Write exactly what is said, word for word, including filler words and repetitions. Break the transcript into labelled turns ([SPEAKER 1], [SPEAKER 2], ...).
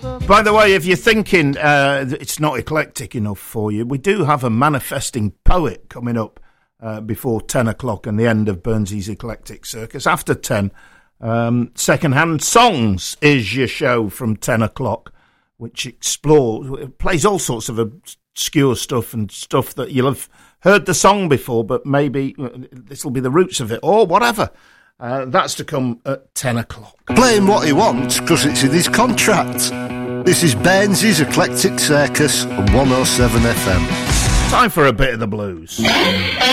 [SPEAKER 1] By the way, if you're thinking uh, that it's not eclectic enough for you, we do have a manifesting poet coming up uh, before ten o'clock and the end of Burnsy's Eclectic Circus. After ten, um, Second-Hand Songs is your show from ten o'clock, which explores, it plays all sorts of obscure stuff and stuff that you'll have heard the song before, but maybe this will be the roots of it or whatever. Uh, that's to come at ten o'clock.
[SPEAKER 2] Playing what he wants because it's in his contract. This is Burnsy's Eclectic Circus on one oh seven F M.
[SPEAKER 1] Time for a bit of the blues.